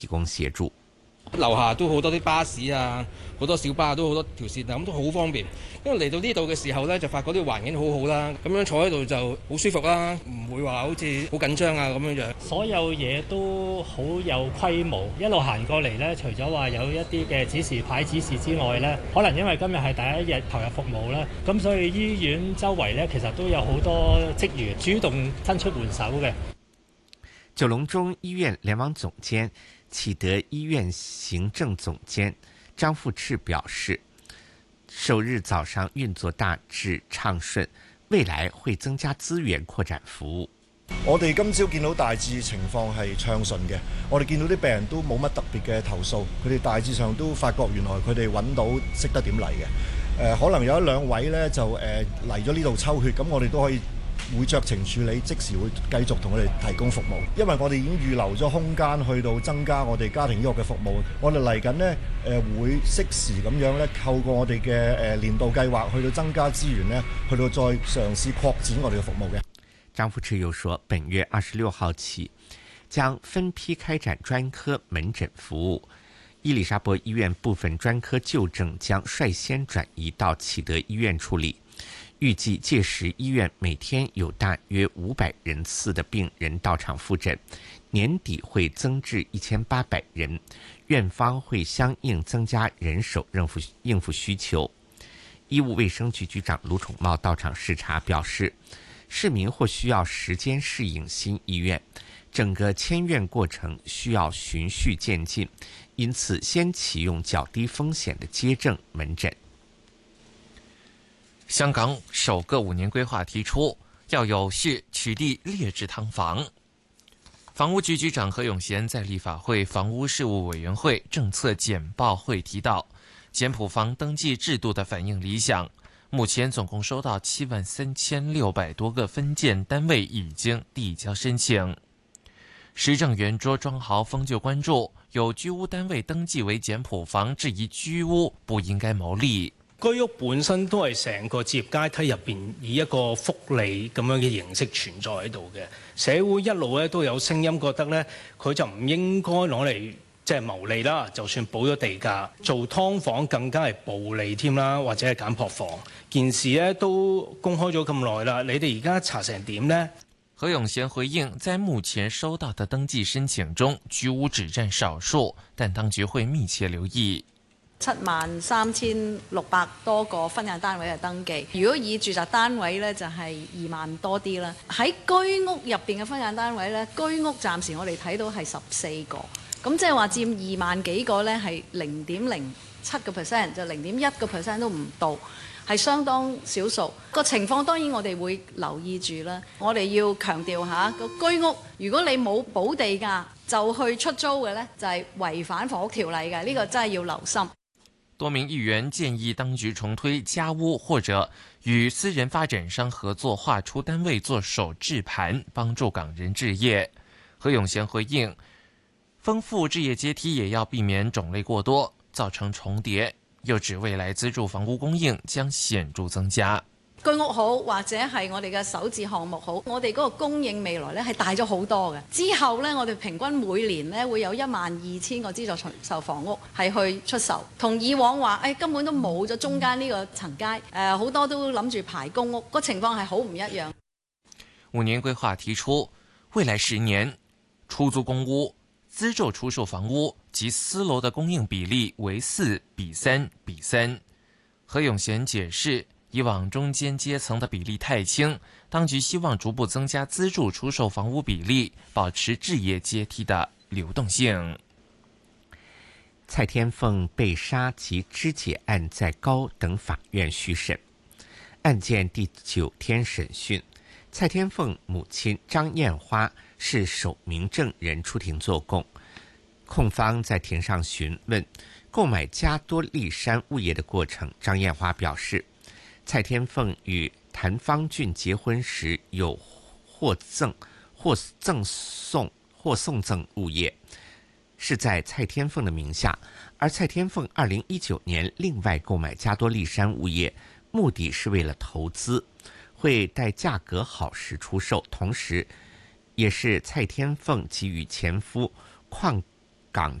提供協助。 樓下都好多啲巴士啊，好多小巴都好多條線啊，咁都好方便。因為嚟到呢度嘅時候呢，就發覺啲環境好好啦，咁樣坐喺度就好舒服啦，唔會話好似好緊張啊咁樣樣。 所有嘢都好有規模，一路行過嚟呢，除咗話有一啲嘅指示牌指示之外呢，可能因為今日係第一日投入服務啦，咁所以醫院周圍呢，其實都有好多職員主動伸出援手嘅。 九龍中醫院聯網總監、啟德醫院行政總監張富赤表示，首日早上運作大致暢順，未來會增加資源擴展服務。 我哋今朝見到大致情況係暢順嘅，我哋見到啲病人都冇乜特別嘅投訴，佢哋大致上都發覺原來佢哋揾到識得點嚟嘅。可能有一兩位呢就嚟咗呢度抽血，咁我哋都可以會酌情處理，即時會繼續同佢哋提供服務，因為我哋已經預留咗空間去到增加我哋家庭醫學嘅服務。我哋嚟緊呢會適時咁樣呢透過我哋嘅年度計劃去到增加資源呢，去到再嘗試擴展我哋嘅服務嘅。 張富赤又說，本月26號起將分批開展專科門診服務，伊麗莎白醫院部分專科舊症將率先轉移到啟德醫院處理。預計屆時醫院每天有大約500人次的病人到場復診，年底會增至1800人，院方會相應增加人手應付需求。醫務衛生局局長盧寵茂到場視察表示，市民或需要時間適應新醫院，整個遷院過程需要循序漸進，因此先啟用較低風險的街症門診。 香港首個5年規劃提出要有序取締劣質劏房。房屋局局長何永賢在立法會房屋事務委員會政策簡報會提到，簡譜房登記制度的反應理想，目前總共收到73600多個分件單位已經遞交申請。時政圓桌莊豪峰就關注有居屋單位登記為簡譜房，質疑居屋不應該牟利。 居屋本身都係成個置業階梯入邊以一個福利咁樣嘅形式存在喺度嘅，社會一路咧都有聲音覺得咧，佢就唔應該攞嚟即係牟利啦，就算補咗地價，做劏房更加係暴利添啦，或者係簡樸房。件事咧都公開咗咁耐啦，你哋而家查成點呢？ 何永賢回應，在目前收到的登記申請中，居屋只佔少數，但當局會密切留意。 73600多個分間單位嘅登記，如果以住宅單位呢，就係2萬多啲啦。喺居屋入邊嘅分間單位呢，居屋暫時我哋睇到係14個，咁即係話佔2萬幾個呢，係0.07%，就0.1%都唔到，係相當少數。個情況當然我哋會留意住啦。我哋要強調下個居屋，如果你冇補地價就去出租嘅呢，就係違反房屋條例嘅，呢個真係要留心。 多名議員建議當局重推家屋，或者與私人發展商合作劃出單位做首置盤，幫助港人置業。何永賢回應，豐富置業階梯也要避免種類過多，造成重疊，又指未來資助房屋供應將顯著增加。 居屋好，或者係我哋嘅首置項目好，我哋嗰個供應未來呢係大咗好多嘅。之後呢，我哋平均每年呢會有12000個資助售房屋係去出售，同以往話根本都冇咗中間呢個層階，好多都諗住排公屋，個情況係好唔一樣。 5年規劃提出，未來10年出租公屋、資助出售房屋及私樓的供應比例為4:3:3。何永賢解釋，以往中間階層的比例太輕，當局希望逐步增加資助出售房屋比例，保持置業階梯的流動性。 蔡天鳳被殺及肢解案在高等法院續審，案件第9天審訊，蔡天鳳母親張燕花是首名證人出庭作供。控方在庭上詢問購買加多利山物業的過程，張燕花表示，蔡天鳳與譚方俊結婚時有或送贈物業，是在蔡天鳳的名下，而蔡天鳳2019年另外購買加多利山物業，目的是為了投資，會待價格好時出售，同時也是蔡天鳳給予前夫鄺港